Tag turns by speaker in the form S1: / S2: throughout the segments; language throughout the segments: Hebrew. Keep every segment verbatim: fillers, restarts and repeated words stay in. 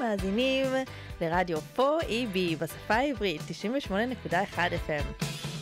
S1: מאזינים לרדיו פור אי בי בשפה העברית, תשעים ושמונה נקודה אחת אף אם.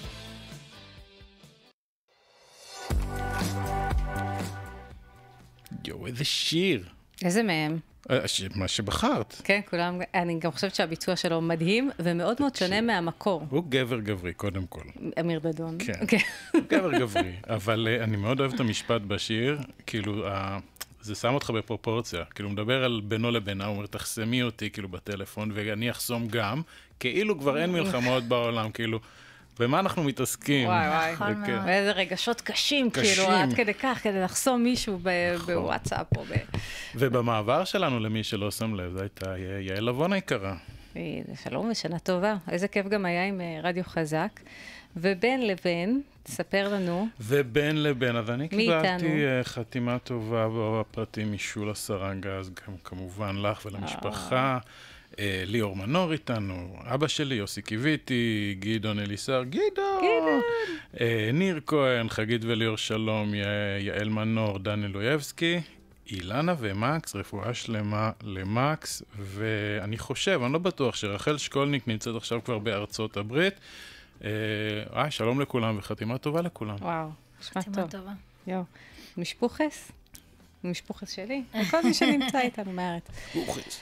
S2: יו, איזה שיר.
S3: איזה מהם?
S2: מה שבחרת.
S3: כן, כולם, אני גם חושבת שהביצוע שלו מדהים, ומאוד מאוד שונה מהמקור.
S2: הוא גבר גברי, קודם כל.
S3: אמיר דדון.
S2: כן, הוא גבר גברי. אבל אני מאוד אוהב את המשפט בשיר, כאילו, זה שם אותך בפרופורציה. כאילו, הוא מדבר על בינו לבינה, הוא אומר, תחסמי אותי, כאילו, בטלפון, ואני אחסום גם, כאילו כבר אין מלחמות בעולם, כאילו, במה אנחנו מתעסקים?
S3: וואי, וואי.
S1: נכון מאוד.
S3: ואיזה רגשות קשים, כאילו, עד כדי כך, כדי לחסום מישהו בוואטסאפ או ב...
S2: ובמעבר שלנו, למי שלא שם לב, זו הייתה יעל לבון היקרה.
S3: שלום ושנה טובה. איזה כיף גם היה עם רדיו חזק. ובין לבין, תספר לנו.
S2: ובין לבין, אז אני קיבלתי חתימה טובה בפרטים משולה סרנגז, גם כמובן לך ולמשפחה. ליאור מנור איתנו, אבא שלי, יוסי קיוויתי, גדעון אליסר, גדעון! ניר כהן, חגית וליאור שלום, יעל מנור, דן אלויבסקי, אילנה ומקס, רפואה שלמה למקס, ואני חושב, אני לא בטוח שרחל שקולניק נמצאת עכשיו כבר בארצות הברית. אה, שלום לכולם וחתימה טובה לכולם.
S3: וואו, נשמע טוב.
S1: חתימה טובה.
S3: יו, משפוחס? משפוחס שלי? כל מי שנמצא איתנו מארץ.
S2: משפוחס.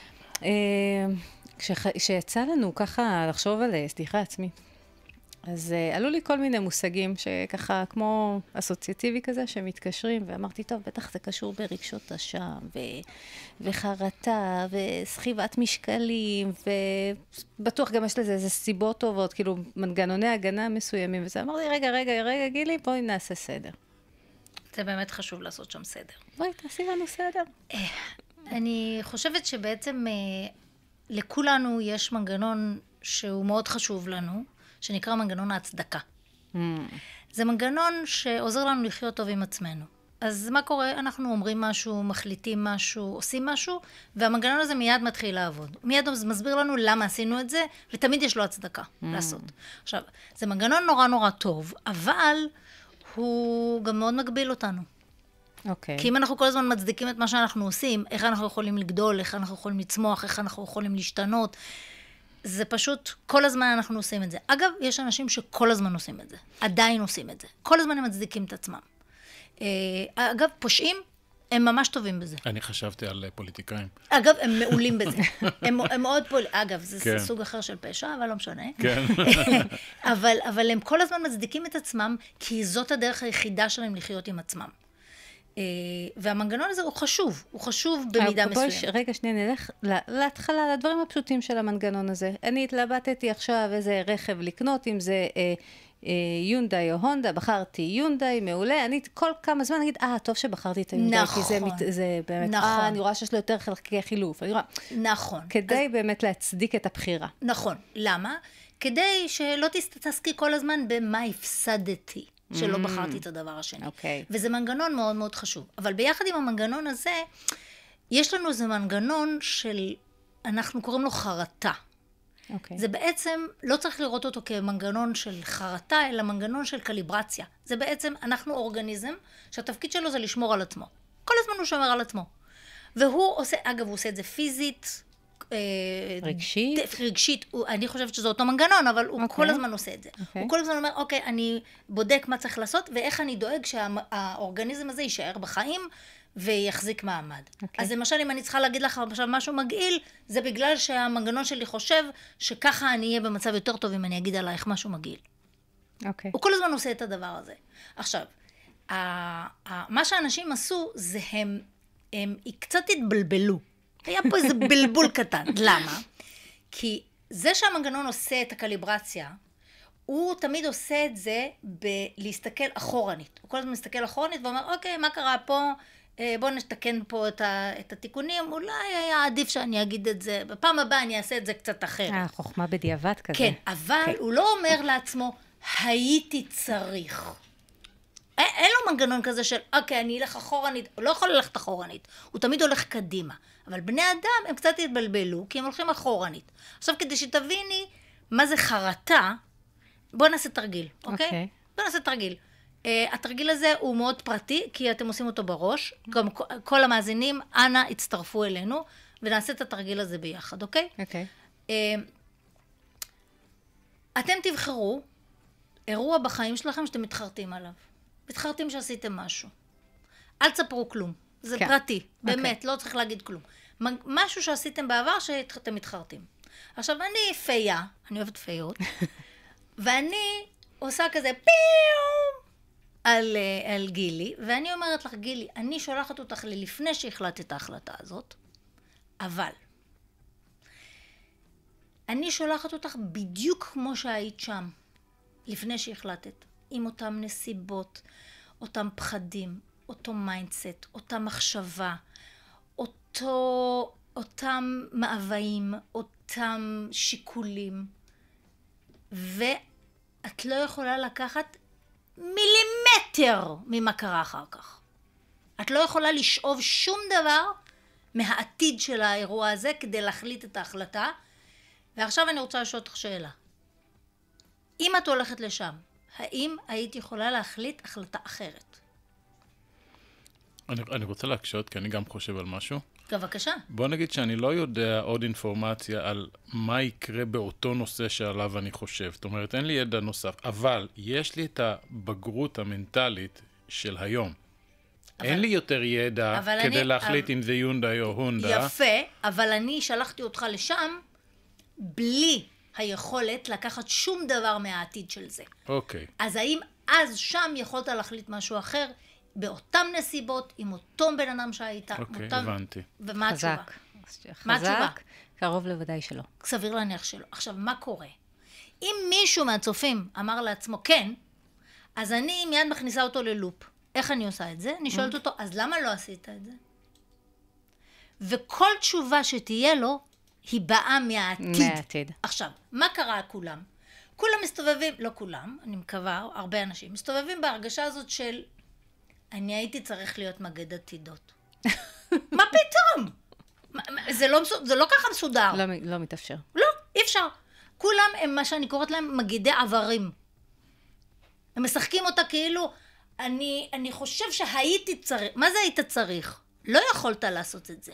S3: כשיצא לנו ככה לחשוב על סליחה עצמית, אז עלו לי כל מיני מושגים שככה כמו אסוציאטיבי כזה שמתקשרים, ואמרתי, טוב, בטח זה קשור ברגשות אשם, וחרטה, וסחיבת משקלים, ובטוח גם יש לזה איזה סיבות טובות, כאילו מנגנוני הגנה מסוימים, וזה אמרתי, רגע, רגע, רגע, גילי, בואי נעשה סדר.
S1: זה באמת חשוב לעשות שם סדר.
S3: בואי, תעשי לנו סדר.
S1: אני חושבת שבעצם לכולנו יש מנגנון שהוא מאוד חשוב לנו, שנקרא מנגנון ההצדקה. Mm. זה מנגנון שעוזר לנו לחיות טוב עם עצמנו. אז מה קורה? אנחנו אומרים משהו, מחליטים משהו, עושים משהו, והמנגנון הזה מיד מתחיל לעבוד. מיד מסביר לנו למה עשינו את זה, ותמיד יש לו הצדקה mm. לעשות. עכשיו, זה מנגנון נורא נורא טוב, אבל הוא גם מאוד מגביל אותנו.
S3: אוקיי.
S1: כי אם אנחנו כל הזמן מצדיקים את מה שאנחנו עושים, איך אנחנו יכולים לגדול, איך אנחנו יכולים לצמוח, איך אנחנו יכולים להשתנות, זה פשוט, כל הזמן אנחנו עושים את זה. אגב, יש אנשים שכל הזמן עושים את זה. עדיין עושים את זה. כל הזמן הם מצדיקים את עצמם. אגב, פושעים, הם ממש טובים בזה.
S2: אני חשבתי על פוליטיקאים.
S1: אגב, הם מעולים בזה. הם, הם מאוד פול... אגב, זה כן. סוג אחר של פשע, אבל לא משנה.
S2: כן.
S1: אבל, אבל הם כל הזמן מצדיקים את עצמם, כי זאת הדרך היחידה שלהם לחיות עם עצמם. והמנגנון הזה הוא חשוב, הוא חשוב במידה מסוימת.
S3: רגע, שנייה, נלך להתחלה, לדברים הפשוטים של המנגנון הזה. אני התלבטתי עכשיו איזה רכב לקנות, אם זה יונדאי או הונדה, בחרתי יונדאי, מעולה, אני כל כמה זמן אגיד, אה, טוב שבחרתי את היונדאי,
S1: נכון,
S3: כי זה באמת,
S1: נכון.
S3: אה, אני רואה שיש לו יותר חלקי חילוף, אני רואה,
S1: נכון.
S3: כדי אז... באמת להצדיק את הבחירה. נכון.
S1: למה? כדי שלא תתעסקי כל הזמן במה הפסדתי. שלא בחרתי את הדבר השני.
S3: Okay.
S1: וזה מנגנון מאוד מאוד חשוב. אבל ביחד עם המנגנון הזה, יש לנו איזה מנגנון של, אנחנו קוראים לו חרטה.
S3: Okay.
S1: זה בעצם, לא צריך לראות אותו כמנגנון של חרטה, אלא מנגנון של קליברציה. זה בעצם, אנחנו אורגניזם, שהתפקיד שלו זה לשמור על עצמו. כל הזמן הוא שומר על עצמו. והוא עושה, אגב, הוא עושה את זה פיזית,
S3: רגשית?
S1: רגשית, אני חושבת שזה אותו מנגנון, אבל הוא כל הזמן עושה את זה. הוא כל הזמן אומר, אוקיי, אני בודק מה צריך לעשות, ואיך אני דואג שהאורגניזם הזה יישאר בחיים, ויחזיק מעמד. אז למשל, אם אני צריכה להגיד לך עכשיו משהו מגעיל, זה בגלל שהמנגנון שלי חושב, שככה אני אהיה במצב יותר טוב, אם אני אגיד עלייך משהו מגעיל. הוא כל הזמן עושה את הדבר הזה. עכשיו, מה שאנשים עשו, זה הם קצת התבלבלו. היה פה איזה בלבול קטן. למה? כי זה שהמנגנון עושה את הקליברציה, הוא תמיד עושה את זה בלהסתכל אחורנית. הוא כל הזמן מסתכל אחורנית ואומר, אוקיי, מה קרה פה? בואו נתקן פה את, ה, את התיקונים. אולי היה עדיף שאני אגיד את זה. בפעם הבאה אני אעשה את זה קצת אחרת.
S3: אה, חוכמה בדיעבד כזה.
S1: כן, אבל okay. הוא לא אומר לעצמו, הייתי צריך. אין לו מנגנון כזה של, אוקיי, אני אלך אחורנית. הוא לא יכול ללכת אחורנית. הוא תמיד הולך קדימה. אבל בני אדם הם קצת התבלבלו, כי הם הולכים אחורנית. עכשיו, כדי שתביני מה זה חרטה, בואו נעשה תרגיל, אוקיי? Okay. בואו נעשה תרגיל. Uh, התרגיל הזה הוא מאוד פרטי, כי אתם עושים אותו בראש. גם כל המאזינים, אנא, הצטרפו אלינו. ונעשה את התרגיל הזה ביחד, אוקיי?
S3: אוקיי.
S1: אתם תבחרו אירוע בחיים שלכם שאתם מתחרטים עליו. מתחרטים שעשיתם משהו. אל תספרו כלום. זה כן. פרטי, באמת, okay. לא צריך להגיד כלום. משהו שעשיתם בעבר שאתם מתחרטים. עכשיו, אני פייה, אני אוהבת פיות, ואני עושה כזה פיום על, על גילי, ואני אומרת לך, גילי, אני שולחת אותך ללפני שהחלטת את ההחלטה הזאת, אבל אני שולחת אותך בדיוק כמו שהיית שם, לפני שהחלטת, עם אותם נסיבות, אותם פחדים, אותו מיינדסט, אותה מחשבה, אותו, אותם מאוויים, אותם שיקולים, ואת לא יכולה לקחת מילימטר ממה קרה אחר כך. את לא יכולה לשאוב שום דבר מהעתיד של האירוע הזה כדי להחליט את ההחלטה. ועכשיו אני רוצה לשאול אותך שאלה. אם את הולכת לשם, האם היית יכולה להחליט החלטה אחרת?
S2: אני, אני רוצה להקשות, כי אני גם חושב על משהו.
S1: בבקשה.
S2: בוא נגיד שאני לא יודע עוד אינפורמציה על מה יקרה באותו נושא שעליו אני חושב. זאת אומרת, אין לי ידע נוסף, אבל יש לי את הבגרות המנטלית של היום. אבל, אין לי יותר ידע כדי אני, להחליט אבל, אם זה יונדאי או הונדה.
S1: יפה, אבל אני שלחתי אותך לשם בלי היכולת לקחת שום דבר מהעתיד של זה.
S2: אוקיי.
S1: אז האם אז שם יכולת להחליט משהו אחר? באותם נסיבות, עם אותו בן אדם שהיית.
S2: אוקיי,
S1: אותם...
S2: הבנתי.
S1: ומה התשובה?
S3: חזק.
S1: מה התשובה?
S3: קרוב לוודאי שלא.
S1: סביר להניח שלא. עכשיו, מה קורה? אם מישהו מהצופים אמר לעצמו כן, אז אני מיד מכניסה אותו ללופ. איך אני עושה את זה? אני שואלת אותו, אז למה לא עשית את זה? וכל תשובה שתהיה לו, היא באה מהעתיד.
S3: מהעתיד.
S1: עכשיו, מה קרה כולם? כולם מסתובבים, לא כולם, אני מקווה, הרבה אנשים, מסתובבים בהרגשה הזאת של אני הייתי צריך להיות מגד עתידות. מה פתאום? זה לא, זה לא ככה מסודר.
S3: לא, לא מתאפשר.
S1: לא, אי אפשר. כולם הם מה שאני קוראת להם מגידי עברים. הם משחקים אותה כאילו, אני, אני חושב שהייתי צריך, מה זה היית צריך? לא יכולת לעשות את זה.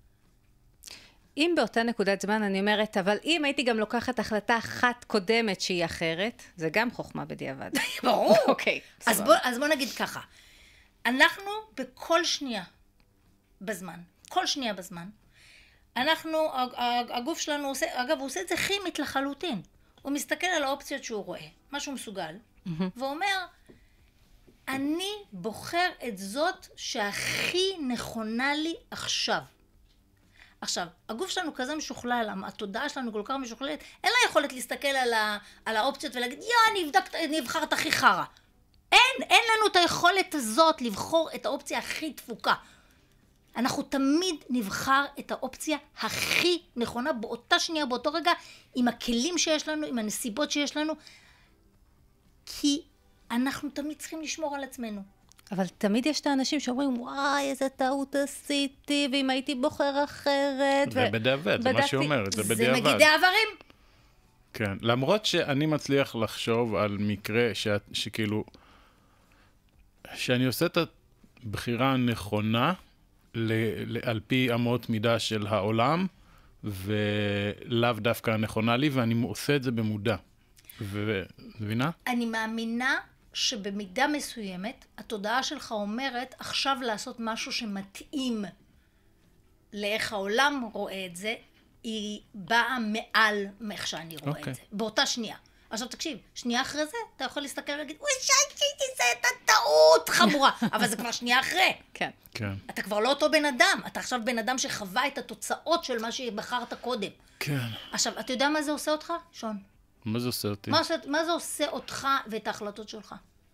S3: אם באותה נקודת זמן אני אומרת, אבל אם הייתי גם לוקחת החלטה אחת קודמת שהיא אחרת, זה גם חוכמה בדיעבד.
S1: ברור.
S3: אוקיי.
S1: אז בוא, אז בוא נגיד ככה. אנחנו בכל שנייה בזמן, כל שנייה בזמן, אנחנו, הגוף שלנו עושה, אגב, הוא עושה את זה כימית לחלוטין. הוא מסתכל על האופציות שהוא רואה, מה שהוא מסוגל, ואומר, אני בוחר את זאת שהכי נכונה לי עכשיו. עכשיו, הגוף שלנו כזה משוכלל, התודעה שלנו כל כך משוכללת, אין לה יכולת להסתכל על, ה, על האופציות ולהגיד, יא, אני, אבדק, אני אבחר את הכי חרה. אין, אין לנו את היכולת הזאת לבחור את האופציה הכי דפוקה. אנחנו תמיד נבחר את האופציה הכי נכונה באותה שנייה, באותו רגע, עם הכלים שיש לנו, עם הנסיבות שיש לנו, כי אנחנו תמיד צריכים לשמור על עצמנו.
S3: אבל תמיד יש את האנשים שאומרים, וואי, איזה טעות עשיתי, ואם הייתי בוחר אחרת.
S2: זה בדיעבד, זה מה שאומרת, זה בדיעבד.
S1: זה מגידי עברים.
S2: כן, למרות שאני מצליח לחשוב על מקרה שכאילו, שאני עושה את הבחירה הנכונה, על פי אמות מידה של העולם, ולאו דווקא הנכונה לי, ואני עושה את זה במודע. ומבינה?
S1: אני מאמינה שבמידה מסוימת, התודעה שלך אומרת עכשיו לעשות משהו שמתאים לאיך העולם רואה את זה, היא באה מעל מאיך שאני רואה okay. את זה, באותה שנייה. עכשיו תקשיב, שנייה אחרי זה, אתה יכול להסתכל ולהגיד, אוי, שעשיתי זה, את הטעות חמורה, אבל זה כבר שנייה אחרי.
S3: כן.
S2: כן.
S1: אתה כבר לא אותו בן אדם, אתה עכשיו בן אדם שחווה את התוצאות של מה שבחרת קודם.
S2: כן.
S1: עכשיו, אתה יודע מה זה עושה אותך, שון?
S2: מה זה עושה אותי?
S1: מה, מה זה עושה אותך ואת ההחלטות שלך?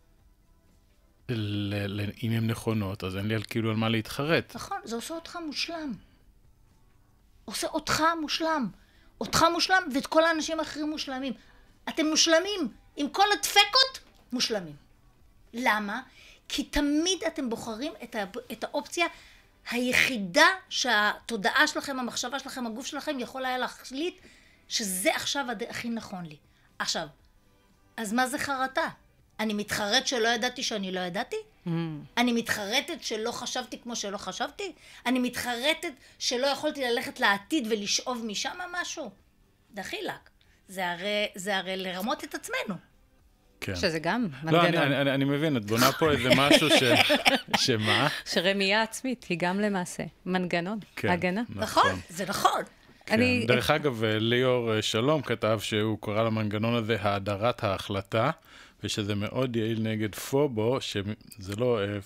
S2: ל- ל- אם הן נכונות, אז אין לי על, כאילו על מה להתחרט.
S1: נכון, זה עושה אותך מושלם. עושה אותך מושלם. אותך מושלם ואת כל האנשים האחרים מושלמים. אתם מושלמים. עם כל הדפקות, מושלמים. למה? כי תמיד אתם בוחרים את, ה- את האופציה היחידה שהתודעה שלכם, המחשבה שלכם, הגוף שלכם יכול היה להחליט שזה עכשיו הכי נכון לי. עכשיו, אז מה זה חרטה? אני מתחרט שלא ידעתי שאני לא ידעתי? Mm. אני מתחרטת שלא חשבתי כמו שלא חשבתי? אני מתחרטת שלא יכולתי ללכת לעתיד ולשאוב משם משהו? דחילק. זה הרי, זה הרי לרמות את עצמנו.
S3: כן. שזה גם מנגנון.
S2: לא, אני, אני, אני מבין, את בונה פה איזה משהו ש... שמה?
S3: שרמייה עצמית היא גם למעשה מנגנון, כן, הגנה.
S1: נכון, נכון, זה נכון.
S2: כן. אני... דרך אגב, ליאור שלום כתב שהוא קורא למנגנון הזה האדרת ההחלטה, ושזה מאוד יעיל נגד פובו, שזה לא